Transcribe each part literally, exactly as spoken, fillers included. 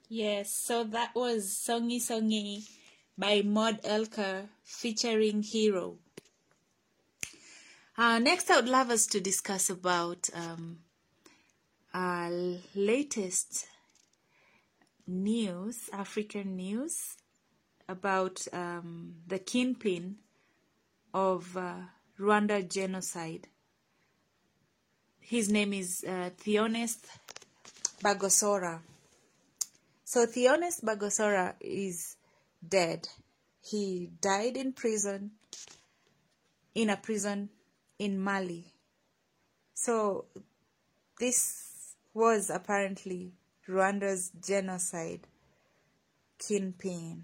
Yes, so that was Songi Songi by Maud Elker featuring Hero. Uh, next, I would love us to discuss about um, our latest news, African news, about um, the kingpin of uh, Rwanda genocide. His name is uh, Theonest Bagosora. So Theonest Bagosora is dead. He died in prison, in a prison in Mali. So this was apparently Rwanda's genocide kingpin.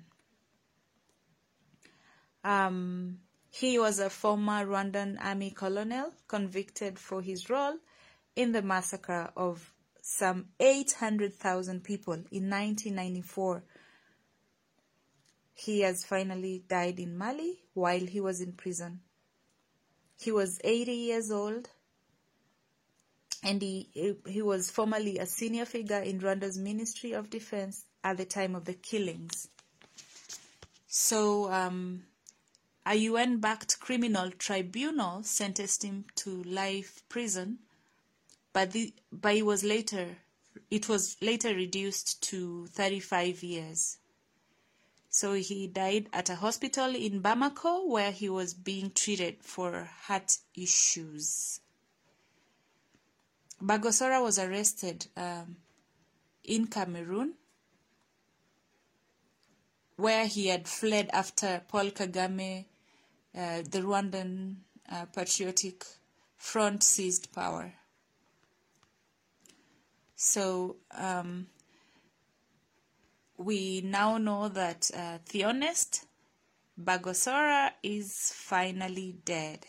Um, he was a former Rwandan army colonel convicted for his role in the massacre of some eight hundred thousand people in nineteen ninety-four. He has finally died in Mali while he was in prison. He was eighty years old, and he, he was formerly a senior figure in Rwanda's Ministry of Defense at the time of the killings. So um, a U N-backed criminal tribunal sentenced him to life prison, but the but it was later it was later reduced to thirty-five years. So he died at a hospital in Bamako where he was being treated for heart issues. Bagosora was arrested um, in Cameroon, where he had fled after Paul Kagame, uh, the Rwandan uh, Patriotic Front, seized power. So um, we now know that uh, Theonest Bagosora is finally dead.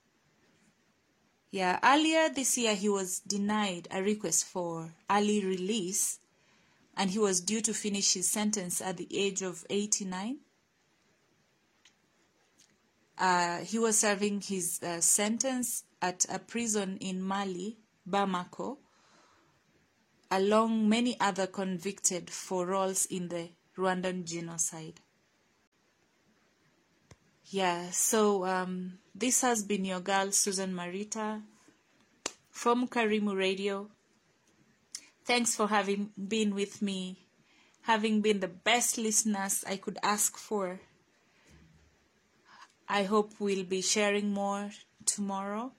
Yeah, earlier this year he was denied a request for early release, and he was due to finish his sentence at the age of eighty-nine. Uh, he was serving his uh, sentence at a prison in Mali, Bamako, along many other convicted for roles in the Rwandan genocide. Yeah, so um, this has been your girl, Susan Marita, from Karimu Radio. Thanks for having been with me, having been the best listeners I could ask for. I hope we'll be sharing more tomorrow.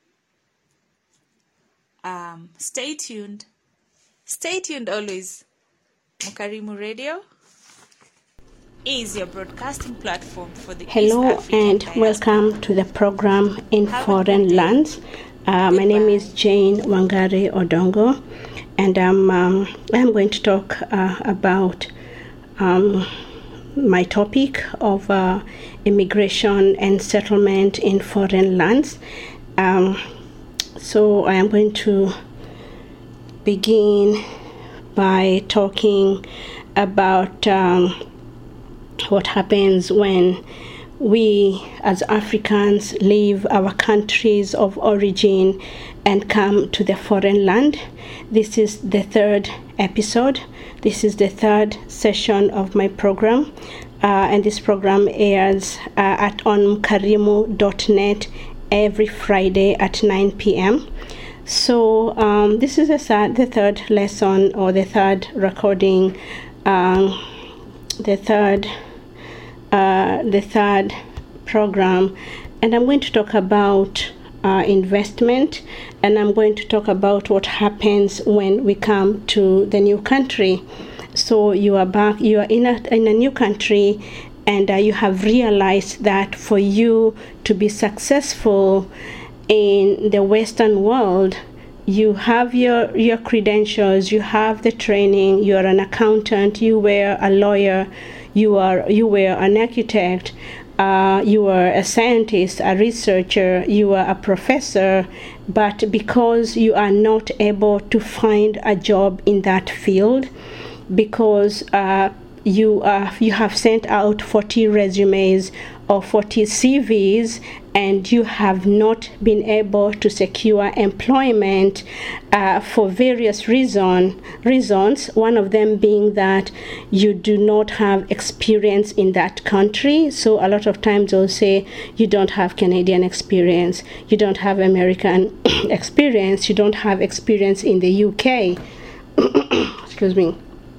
Um, stay tuned. Stay tuned always. Mukarimu Radio is your broadcasting platform for the Hello East African and diaspora. Welcome to the program In Have a Foreign good day. Lands. Uh, my name Goodbye. is Jane Wangari Odongo, and um, um, I'm going to talk uh, about um, my topic of uh, immigration and settlement in foreign lands. Um, so I am going to begin by talking about um, what happens when we as Africans leave our countries of origin and come to the foreign land. This is the third episode. This is the third session of my program. Uh, and this program airs uh, at on mukarimu dot net every Friday at nine p.m. So um, this is a third, the third lesson or the third recording, um, the third Uh, the third program, and I'm going to talk about uh, investment, and I'm going to talk about what happens when we come to the new country. So you are back, you are in a, in a new country, and uh, you have realized that for you to be successful in the Western world, you have your, your credentials, you have the training, you are an accountant, you were a lawyer, you are you were an architect, uh, you were a scientist, a researcher, you were a professor, but because you are not able to find a job in that field, because uh, you uh, you have sent out forty resumes or forty C Vs and you have not been able to secure employment uh, for various reason, reasons, one of them being that you do not have experience in that country. So a lot of times they'll say you don't have Canadian experience, you don't have American experience, you don't have experience in the U K. Excuse me.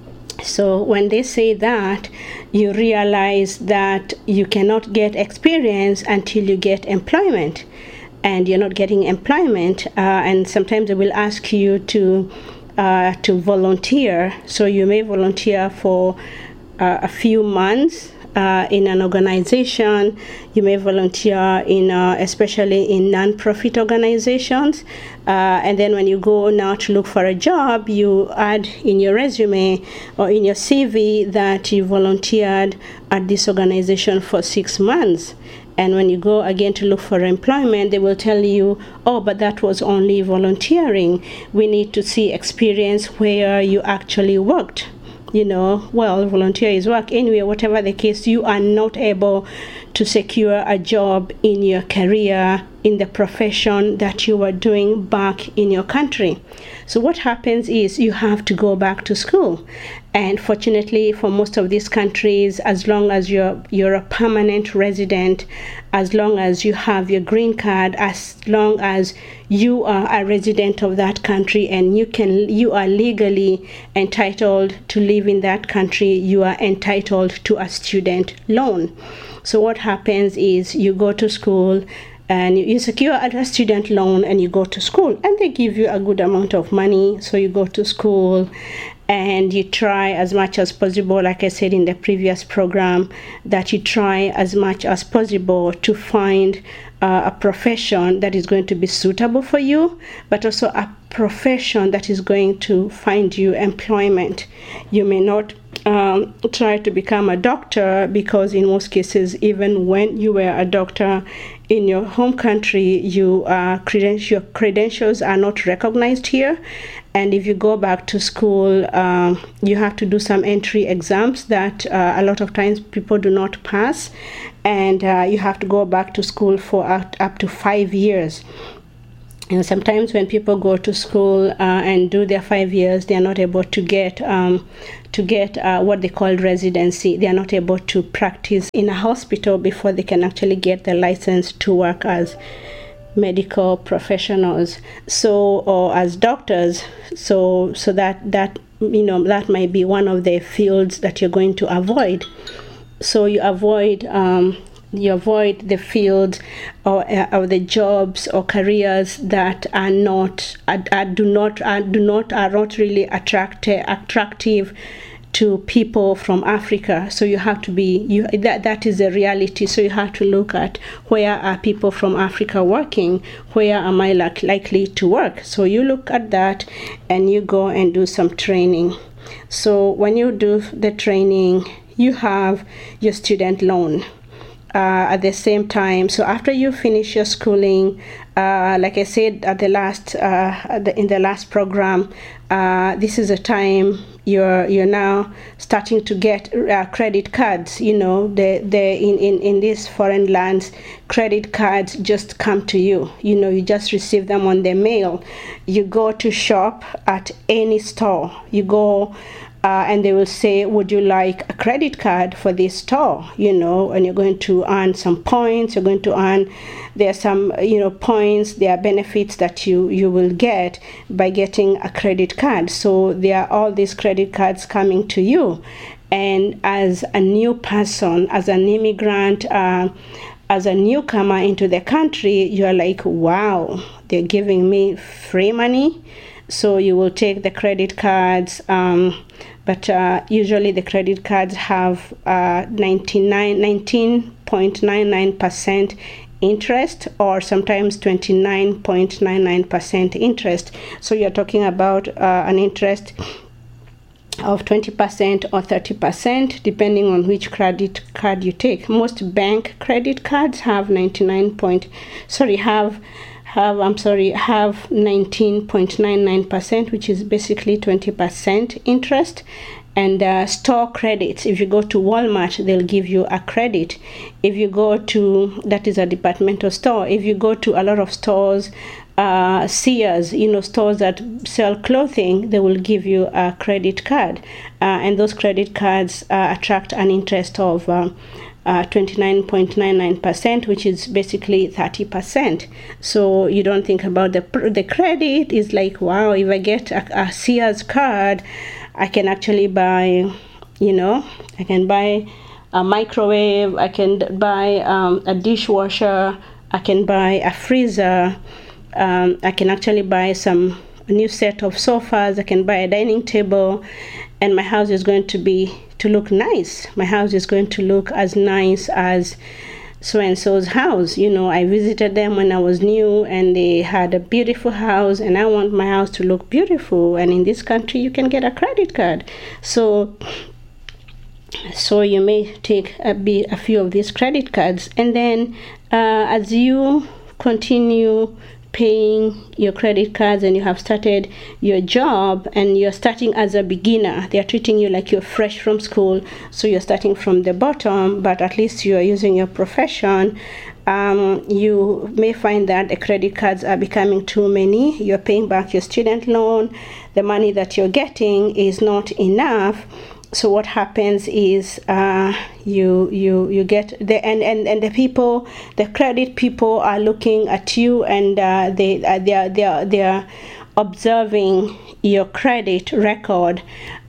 So when they say that, you realize that you cannot get experience until you get employment, and you're not getting employment. Uh, and sometimes they will ask you to uh, to volunteer. So you may volunteer for uh, a few months uh, in an organization. You may volunteer in, uh, especially in non-profit organizations. Uh, and then when you go now to look for a job, you add in your resume or in your C V that you volunteered at this organization for six months. And when you go again to look for employment, they will tell you, oh, but that was only volunteering. We need to see experience where you actually worked. You know, well, volunteer is work. Anyway, whatever the case, you are not able to secure a job in your career, in the profession that you were doing back in your country. So what happens is you have to go back to school. And fortunately for most of these countries, as long as you're you're a permanent resident, as long as you have your green card, as long as you are a resident of that country and you can you are legally entitled to live in that country, you are entitled to a student loan. So what happens is you go to school and you secure a student loan and you go to school, and they give you a good amount of money. So you go to school and you try as much as possible, like I said in the previous program, that you try as much as possible to find uh, a profession that is going to be suitable for you, but also a profession that is going to find you employment. You may not um, try to become a doctor, because in most cases, even when you were a doctor in your home country, you uh, creden- your credentials are not recognized here. And if you go back to school, um, you have to do some entry exams that uh, a lot of times people do not pass. And uh, you have to go back to school for up, up to five years. And sometimes when people go to school uh, and do their five years, they are not able to get um, to get uh, what they call residency. They are not able to practice in a hospital before they can actually get the license to work as medical professionals, so or as doctors. So so that that you know that might be one of the fields that you're going to avoid. So you avoid um, you avoid the fields or, uh, or the jobs or careers that are not are, are, do not are, do not are not really attractive attractive to people from Africa. So you have to be you that that is a reality. So you have to look at where are people from Africa working, where am I like, likely to work. So you look at that and you go and do some training. So when you do the training, you have your student loan. Uh, at the same time, so after you finish your schooling, uh, like I said at the last uh, at the, in the last program, uh, this is a time you're you're now starting to get uh, credit cards. You know, the the in, in in these foreign lands, credit cards just come to you. You know, you just receive them on the mail. You go to shop at any store. You go. Uh, and they will say, would you like a credit card for this store? You know, and you're going to earn some points. You're going to earn, there are some, you know, points, there are benefits that you, you will get by getting a credit card. So there are all these credit cards coming to you. And as a new person, as an immigrant, uh, as a newcomer into the country, you're like, wow, they're giving me free money. So you will take the credit cards, um, but uh, usually the credit cards have uh, ninety-nine, nineteen point nine nine percent interest, or sometimes twenty-nine point nine nine percent interest. So you're talking about uh, an interest of twenty percent or thirty percent, depending on which credit card you take. Most bank credit cards have ninety-nine point, sorry, have have, I'm sorry, have nineteen point nine nine percent, which is basically twenty percent interest. And uh, store credits, if you go to Walmart, they'll give you a credit. If you go to, that is a departmental store, if you go to a lot of stores, uh, Sears, you know, stores that sell clothing, they will give you a credit card. Uh, and those credit cards uh, attract an interest of uh, uh, twenty-nine point nine nine percent, which is basically thirty percent. So you don't think about the, the credit. It's like, wow, if I get a, a Sears card, I can actually buy, you know, I can buy a microwave, I can buy um, a dishwasher, I can buy a freezer, um, I can actually buy some a new set of sofas, I can buy a dining table, and my house is going to be, to look nice. My house is going to look as nice as so-and-so's house. You know, I visited them when I was new and they had a beautiful house, and I want my house to look beautiful. And in this country, you can get a credit card. So so you may take a, be a few of these credit cards, and then uh, as you continue paying your credit cards and you have started your job and you're starting as a beginner, they're treating you like you're fresh from school, so you're starting from the bottom, but at least you're using your profession. Um, you may find that the credit cards are becoming too many. You're paying back your student loan, the money that you're getting is not enough. So what happens is uh, you you you get the and, and, and the people, the credit people are looking at you, and uh, they uh, they are they are they are observing your credit record.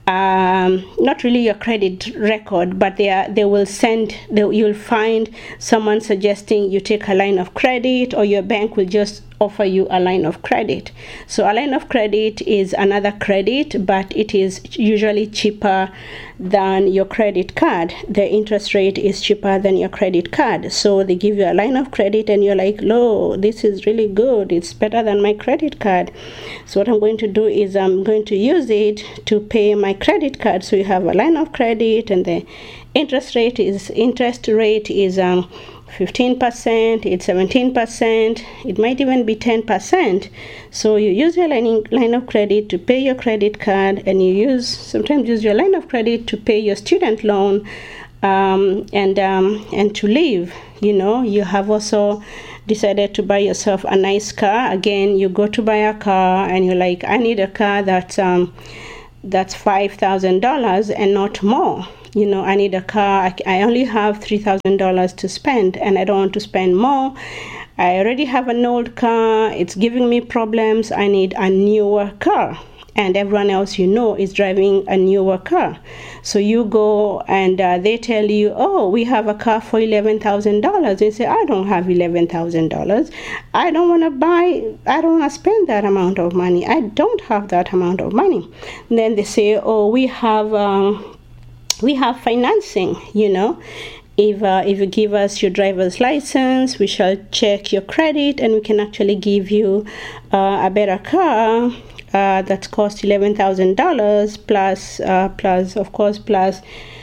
Um, not really your credit record, but they are they will send they, you'll find someone suggesting you take a line of credit, or your bank will just offer you a line of credit. So a line of credit is another credit, but it is usually cheaper than your credit card. The interest rate is cheaper than your credit card. So they give you a line of credit and you're like, no, this is really good. It's better than my credit card. So what I'm going to do is I'm going to use it to pay my credit card. So you have a line of credit, and the interest rate is interest rate is um fifteen percent, it's seventeen percent, it might even be ten percent. So you use your line, line of credit to pay your credit card, and you use sometimes use your line of credit to pay your student loan, um, and um, and to live. You know, you have also decided to buy yourself a nice car. Again, you go to buy a car and you're like, I need a car that's um that's five thousand dollars and not more. You know, I need a car. I, I only have three thousand dollars to spend, and I don't want to spend more. I already have an old car. It's giving me problems. I need a newer car. And everyone else you know is driving a newer car. So you go and uh, they tell you, oh, we have a car for eleven thousand dollars. They say, I don't have eleven thousand dollars. I don't want to buy, I don't want to spend that amount of money. I don't have that amount of money. And then they say, oh, we have... Um, we have financing, you know. If uh, if you give us your driver's license, we shall check your credit, and we can actually give you uh, a better car uh, that costs eleven thousand dollars plus uh, plus of course plus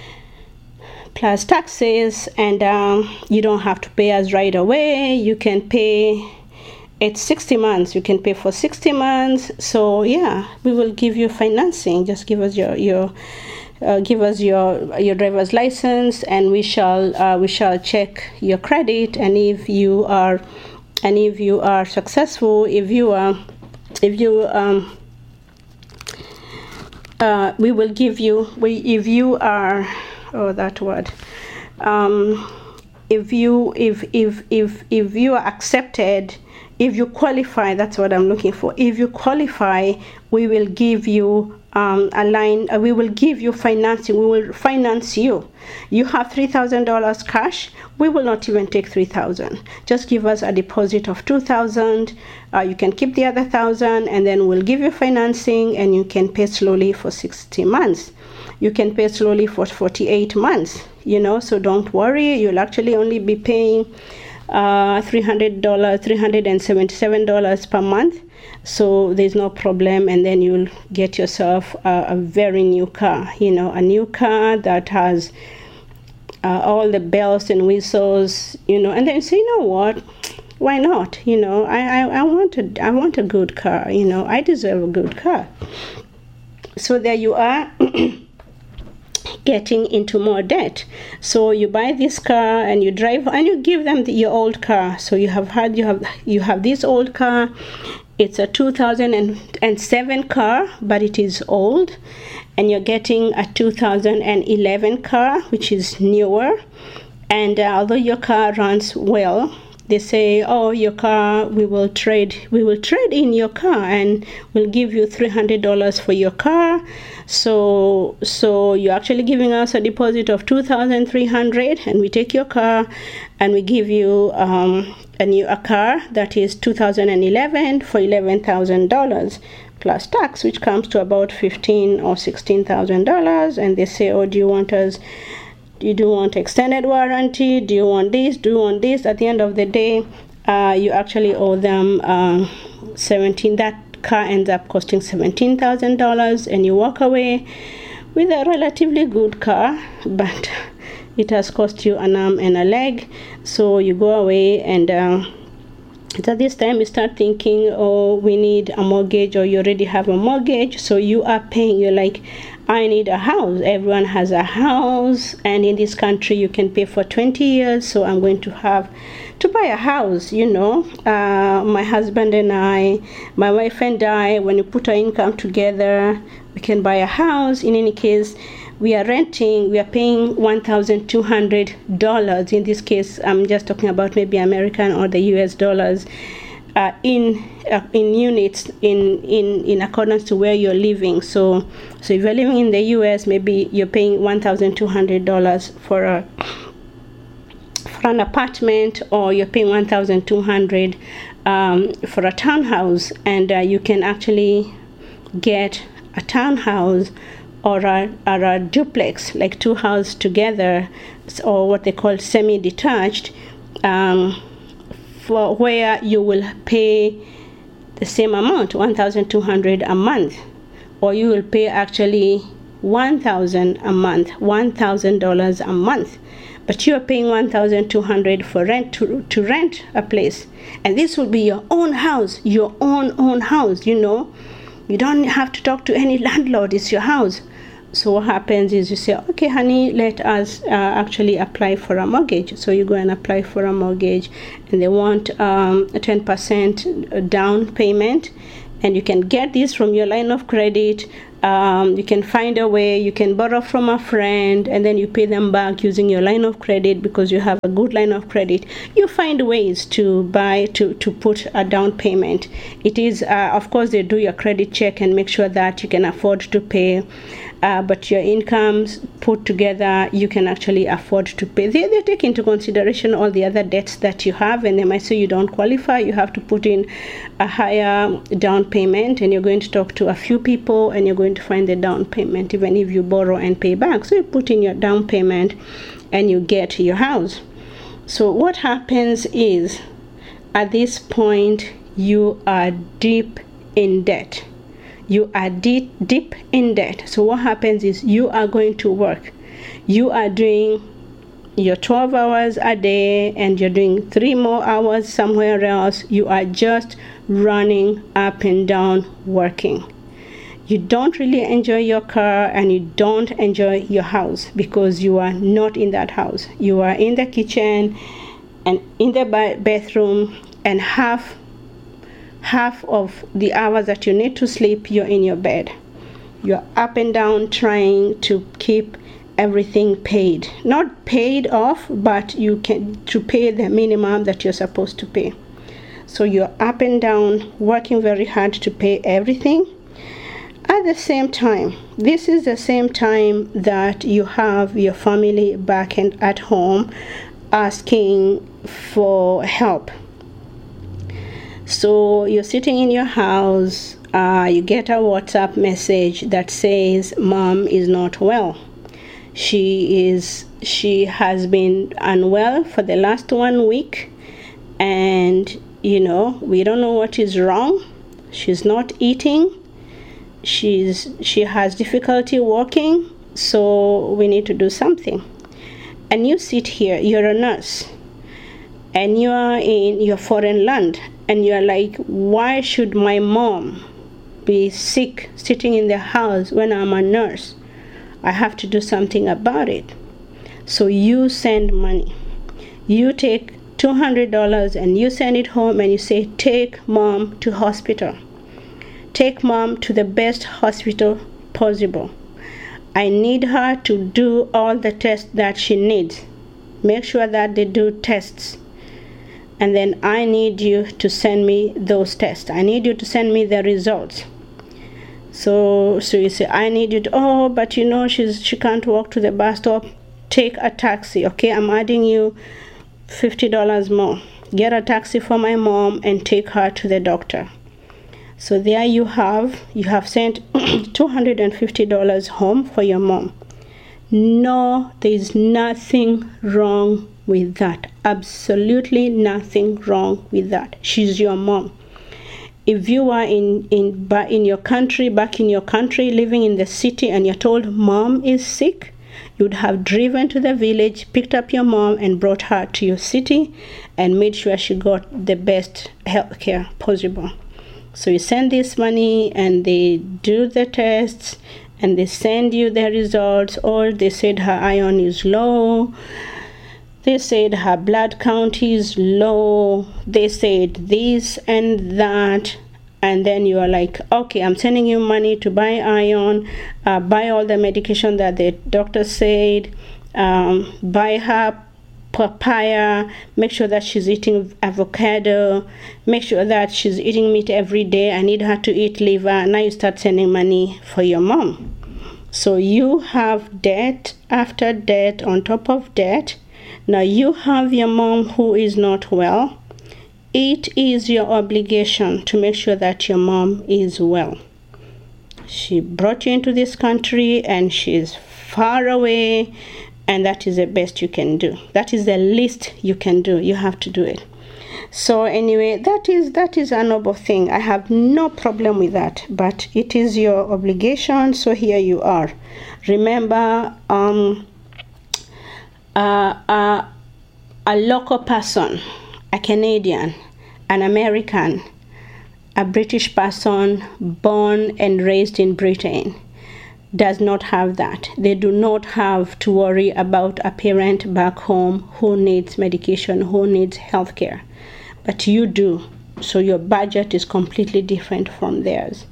plus taxes, and um, you don't have to pay us right away. You can pay. It's sixty months. You can pay for sixty months. So yeah, we will give you financing. Just give us your your. Uh, give us your your driver's license, and we shall uh, we shall check your credit. And if you are and if you are successful, if you are if you um uh, we will give you we if you are oh that word um if you if if if if you are accepted, if you qualify, that's what I'm looking for. If you qualify, we will give you um, a line, uh, we will give you financing, we will finance you. You have three thousand dollars cash, we will not even take three thousand dollars. Just give us a deposit of two thousand dollars. Uh, you can keep the other one thousand dollars, and then we'll give you financing, and you can pay slowly for sixty months. You can pay slowly for forty-eight months, you know, so don't worry. You'll actually only be paying uh, three hundred dollars, three hundred seventy-seven dollars per month. So there's no problem, and then you'll get yourself a, a very new car, you know, a new car that has uh, all the bells and whistles, you know. And then you say, you know what, why not? You know, I, I, I want a, I want a good car. You know, I deserve a good car. So there you are, getting into more debt. So you buy this car and you drive and you give them the, your old car. So you have had you have you have this old car. It's a two thousand seven car, but it is old, and you're getting a two thousand eleven car, which is newer. And uh, although your car runs well, they say, oh, your car, we will trade we will trade in your car and we'll give you three hundred dollars for your car. So so you're actually giving us a deposit of two thousand three hundred dollars, and we take your car and we give you um, a new a car that is two thousand eleven for eleven thousand dollars plus tax, which comes to about fifteen thousand or sixteen thousand dollars. And they say, oh, do you want us you do want extended warranty? Do you want this? Do you want this? At the end of the day, uh, you actually owe them uh, seventeen. That car ends up costing seventeen thousand dollars, and you walk away with a relatively good car, but it has cost you an arm and a leg. So you go away, and uh, at this time you start thinking, oh, we need a mortgage, or you already have a mortgage, so you are paying. You're like, I need a house. Everyone has a house, and in this country you can pay for twenty years, so I'm going to have to buy a house. You know, uh, my husband and I, my wife and I, when we put our income together, we can buy a house. In any case, we are renting, we are paying one thousand two hundred dollars. In this case, I'm just talking about maybe American or the U S dollars. Uh, in uh, in units in, in, in accordance to where you're living. So so if you're living in the U S, maybe you're paying one thousand two hundred dollars for a for an apartment, or you're paying one thousand two hundred dollars um, for a townhouse, and uh, you can actually get a townhouse or a, or a duplex, like two houses together, or what they call semi-detached, um, for where you will pay the same amount, one thousand two hundred dollars a month, or you will pay actually one thousand dollars a month, one thousand dollars a month, but you are paying one thousand two hundred dollars for rent to, to rent a place, and this will be your own house, your own own house. You know, you don't have to talk to any landlord. It's your house. So what happens is you say, okay, honey, let us uh, actually apply for a mortgage. So you go and apply for a mortgage, and they want um, a ten percent down payment, and you can get this from your line of credit. Um, you can find a way, you can borrow from a friend, and then you pay them back using your line of credit because you have a good line of credit. You find ways to buy, to, to put a down payment. It is, uh, of course, they do your credit check and make sure that you can afford to pay. Uh, but your incomes put together, you can actually afford to pay. They, they take into consideration all the other debts that you have, and they might say you don't qualify, you have to put in a higher down payment, and you're going to talk to a few people, and you're going to find the down payment, even if you borrow and pay back. So you put in your down payment, and you get your house. So what happens is, at this point, you are deep in debt. You are deep, deep in debt. So what happens is you are going to work. You are doing your twelve hours a day, and you're doing three more hours somewhere else. You are just running up and down working. You don't really enjoy your car, and you don't enjoy your house because you are not in that house. You are in the kitchen and in the bathroom, and half half of the hours that you need to sleep, you're in your bed. You're up and down trying to keep everything paid. Not paid off, but you can to pay the minimum that you're supposed to pay. So you're up and down working very hard to pay everything. At the same time, this is the same time that you have your family back and at home asking for help. So you're sitting in your house, uh, you get a WhatsApp message that says mom is not well. She is she has been unwell for the last one week, and you know, we don't know what is wrong. She's not eating. She's she has difficulty walking, so we need to do something. And you sit here, you're a nurse. and you are in your foreign land, and you are like, why should my mom be sick sitting in the house when I'm a nurse? I have to do something about it. So you send money. You take two hundred dollars and you send it home, and you say, take mom to hospital. Take mom to the best hospital possible. I need her to do all the tests that she needs. Make sure that they do tests. And then I need you to send me those tests. I need you to send me the results. So so you say, I need you to, oh, but you know, she's she can't walk to the bus stop. Take a taxi, okay? I'm adding you fifty dollars more. Get a taxi for my mom and take her to the doctor. So there you have, you have sent two hundred fifty dollars home for your mom. No, there is nothing wrong with that. Absolutely nothing wrong with that. She's your mom. If you are in, in, in your country, back in your country, living in the city, and you're told mom is sick, you would have driven to the village, picked up your mom, and brought her to your city and made sure she got the best health care possible. So you send this money, and they do the tests, and they send you the results. Or they said her iron is low. They said her blood count is low. They said this and that. And then you are like, okay, I'm sending you money to buy iron, uh, buy all the medication that the doctor said, um, buy her papaya, make sure that she's eating avocado, make sure that she's eating meat every day. I need her to eat liver. Now you start sending money for your mom. So you have debt after debt on top of debt. Now you have your mom who is not well. It is your obligation to make sure that your mom is well. She brought you into this country, and she's far away. And that is the best you can do. That is the least you can do. You have to do it. So anyway, that is that is a noble thing. I have no problem with that. But it is your obligation. So here you are. Remember, um, uh, uh, a local person, a Canadian, an American, a British person born and raised in Britain, does not have that. They do not have to worry about a parent back home who needs medication, who needs health care. But you do. So your budget is completely different from theirs.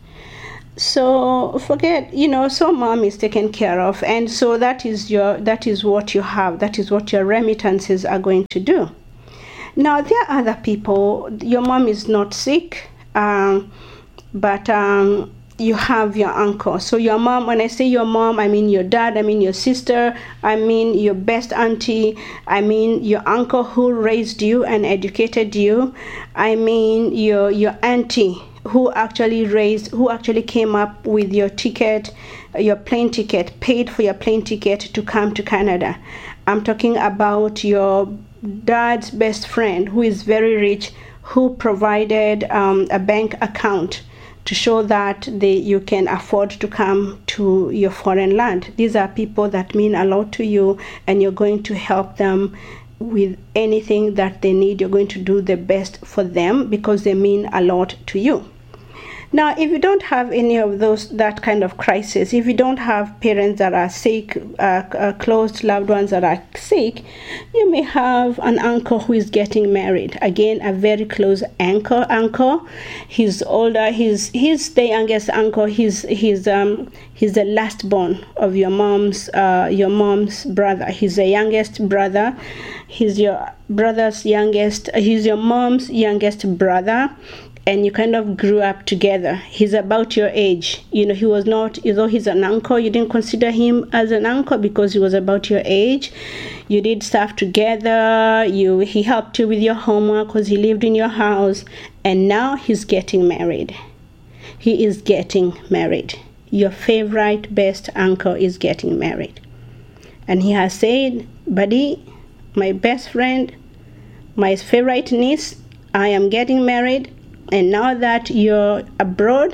So forget, you know, so mom is taken care of, and so that is your that is what you have. That is what your remittances are going to do. Now there are other people. Your mom is not sick, um, but um you have your uncle. So your mom, when I say your mom, I mean your dad, I mean your sister, I mean your best auntie, I mean your uncle who raised you and educated you, I mean your your auntie who actually raised, who actually came up with your ticket, your plane ticket, paid for your plane ticket to come to Canada. I'm talking about your dad's best friend who is very rich, who provided um, a bank account to show that they, you can afford to come to your foreign land. These are people that mean a lot to you, and you're going to help them with anything that they need. You're going to do the best for them because they mean a lot to you. Now, if you don't have any of those, that kind of crisis, if you don't have parents that are sick, uh, uh, close loved ones that are sick, you may have an uncle who is getting married. Again, a very close uncle. Uncle, he's older. He's he's the youngest uncle. He's he's um he's the last born of your mom's uh your mom's brother. He's the youngest brother. He's your brother's youngest. He's your mom's youngest brother. And you kind of grew up together. He's about your age. You know, he was not, although he's an uncle, you didn't consider him as an uncle because he was about your age. You did stuff together. You he helped you with your homework because he lived in your house. And now he's getting married. He is getting married. Your favorite best uncle is getting married. And he has said, buddy, my best friend, my favorite niece, I am getting married. And now that you're abroad,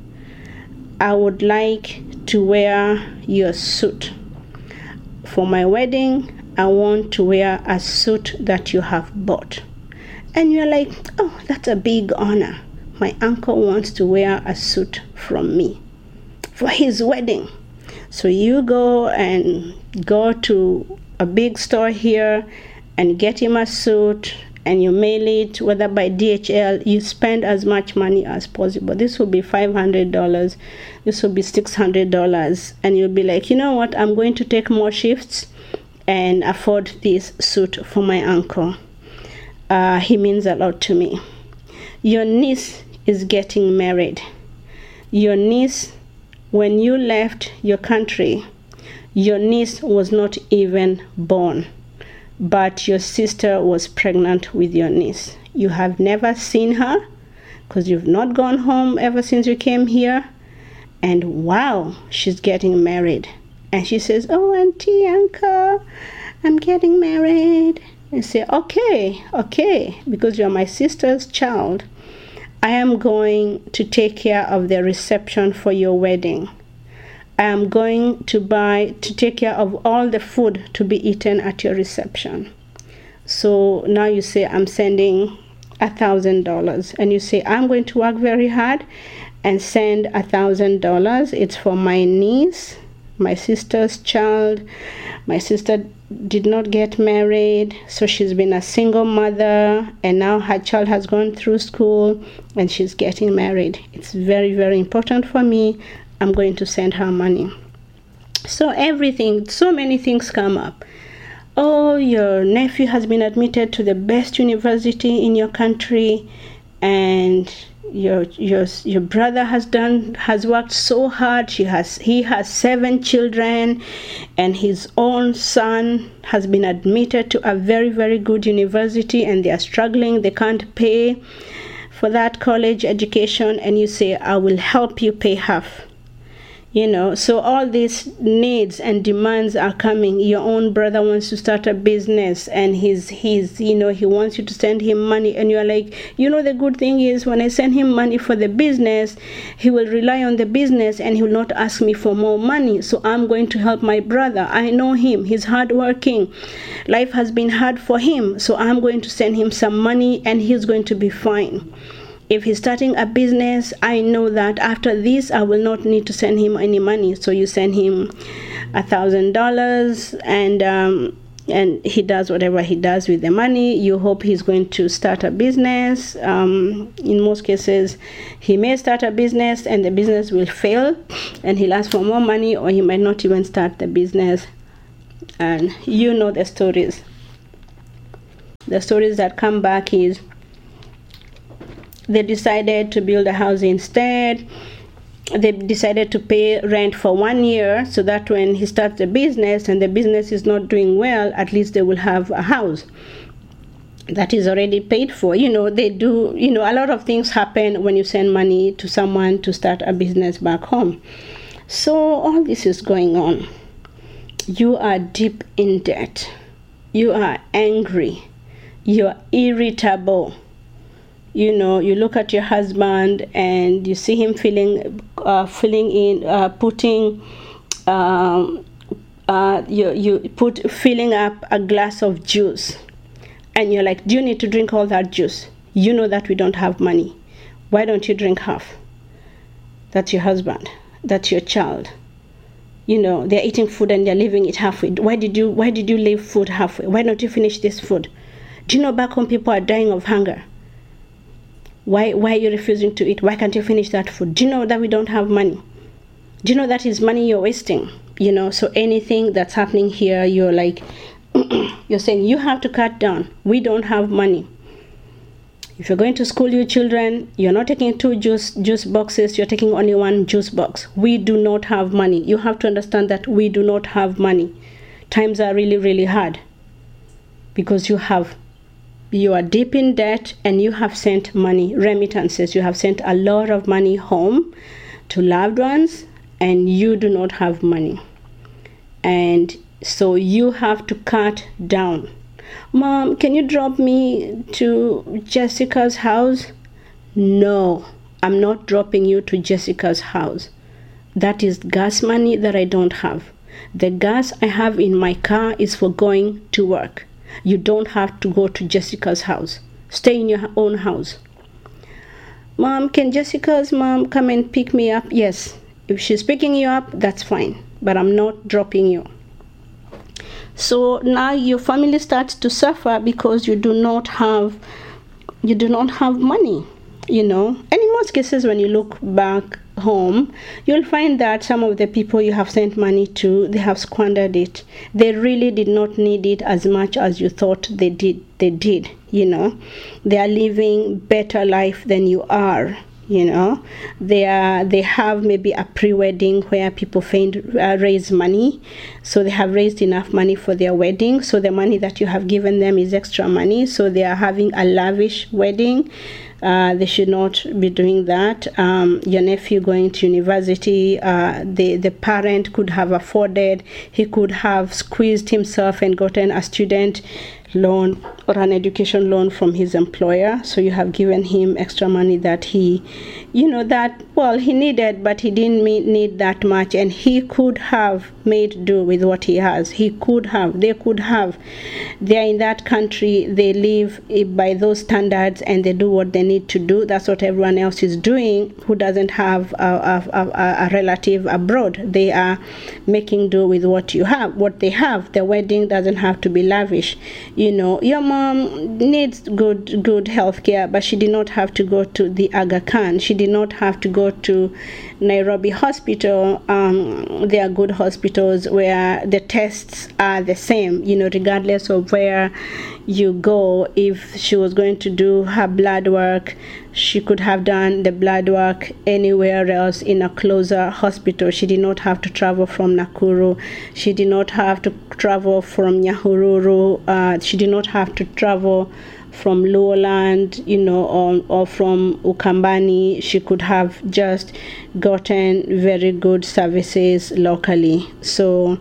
I would like to wear your suit. For my wedding, I want to wear a suit that you have bought. And you're like, oh, that's a big honor. My uncle wants to wear a suit from me for his wedding. So you go and go to a big store here and get him a suit, and you mail it, whether by D H L. You spend as much money as possible. This will be five hundred dollars. This will be six hundred dollars. And you'll be like, you know what? I'm going to take more shifts and afford this suit for my uncle. Uh, he means a lot to me. Your niece is getting married. Your niece, when you left your country, your niece was not even born, but your sister was pregnant with your niece. You have never seen her because you've not gone home ever since you came here. And wow, she's getting married. And she says, oh, auntie, uncle, I'm getting married. And say, okay, okay, because you're my sister's child, I am going to take care of the reception for your wedding. I am going to buy, to take care of all the food to be eaten at your reception. So now you say, I'm sending a thousand dollars. And you say, I'm going to work very hard and send a thousand dollars. It's for my niece, my sister's child. My sister did not get married, so she's been a single mother, and now her child has gone through school and she's getting married. It's very, very important for me. I'm going to send her money. So everything, so many things come up. Oh, your nephew has been admitted to the best university in your country, and your your your brother has done has worked so hard. She has he has seven children, and his own son has been admitted to a very, very good university, and they are struggling. They can't pay for that college education, and you say, I will help you pay half. You know, so all these needs and demands are coming. Your own brother wants to start a business, and he's, he's, you know, he wants you to send him money. And you're like, you know, the good thing is when I send him money for the business, he will rely on the business and he will not ask me for more money. So I'm going to help my brother. I know him. He's hardworking. Life has been hard for him. So I'm going to send him some money and he's going to be fine. If he's starting a business, I know that after this, I will not need to send him any money. So you send him a thousand dollars, and um, and he does whatever he does with the money. You hope he's going to start a business. Um, in most cases, he may start a business and the business will fail, and he'll ask for more money, or he might not even start the business. And you know the stories. The stories that come back is, they decided to build a house instead. They decided to pay rent for one year so that when he starts the business and the business is not doing well, at least they will have a house that is already paid for. You know, they do, you know, a lot of things happen when you send money to someone to start a business back home. So all this is going on. You are deep in debt. You are angry. You are irritable. You know, you look at your husband and you see him filling, uh, filling in, uh, putting, um, uh, you you put filling up a glass of juice, and you're like, do you need to drink all that juice? You know that we don't have money. Why don't you drink half? That's your husband. That's your child. You know, they're eating food and they're leaving it halfway. Why did you Why did you leave food halfway? Why don't you finish this food? Do you know back home people are dying of hunger? Why, why are you refusing to eat? Why can't you finish that food? Do you know that we don't have money? Do you know that is money you're wasting? You know, so anything that's happening here, you're like, you're saying you have to cut down. We don't have money. If you're going to school your children, you're not taking two juice, juice boxes, you're taking only one juice box. We do not have money. You have to understand that we do not have money. Times are really, really hard because you have You are deep in debt and you have sent money, remittances. You have sent a lot of money home to loved ones and you do not have money. And so you have to cut down. Mom, can you drop me to Jessica's house? No, I'm not dropping you to Jessica's house. That is gas money that I don't have. The gas I have in my car is for going to work. You don't have to go to Jessica's house. stay in your own house. Mom, can Jessica's mom come and pick me up? Yes. If she's picking you up, that's fine, but I'm not dropping you. So now your family starts to suffer because you do not have you do not have money, you know. And in most cases, when you look back home, you'll find that some of the people you have sent money to, they have squandered it. They really did not need it as much as you thought they did. They did, you know. They are living better life than you are. You know, they are they have maybe a pre-wedding where people find, uh, raise money, so they have raised enough money for their wedding. So the money that you have given them is extra money. So they are having a lavish wedding. Uh, they should not be doing that. Um, your nephew going to university, uh, the the parent could have afforded. He could have squeezed himself and gotten a student loan or an education loan from his employer. So you have given him extra money that he, you know, that, well, he needed, but he didn't need that much, and he could have made do with what he has. He could have, they could have. They are in that country, they live by those standards, and they do what they need to do. That's what everyone else is doing who doesn't have a, a, a, a relative abroad. They are making do with what you have, what they have. The wedding doesn't have to be lavish. You know, your mom needs good good health care, but she did not have to go to the Aga Khan. She did not have to go to Nairobi Hospital. Um, there are good hospitals where the tests are the same, you know, regardless of where you go. If she was going to do her blood work, she could have done the blood work anywhere else in a closer hospital. She did not have to travel from Nakuru. She did not have to travel from Nyahururu. Uh, she did not have to travel from Lowland, you know, or, or from Ukambani. She could have just gotten very good services locally. So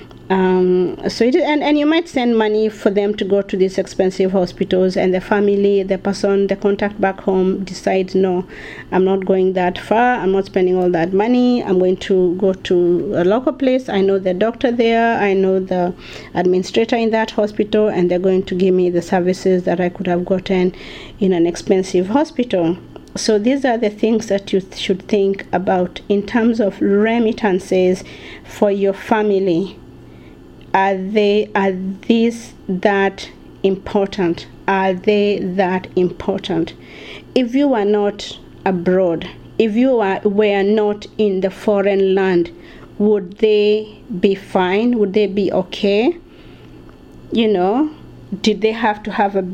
Um, so it, and, and you might send money for them to go to these expensive hospitals, and the family, the person, the contact back home decides, no, I'm not going that far. I'm not spending all that money. I'm going to go to a local place. I know the doctor there. I know the administrator in that hospital, and they're going to give me the services that I could have gotten in an expensive hospital. So these are the things that you th- should think about in terms of remittances for your family. Are they, are these that important? Are they that important? If you are not abroad, if you are, were not in the foreign land, would they be fine? Would they be okay? You know, did they have to have a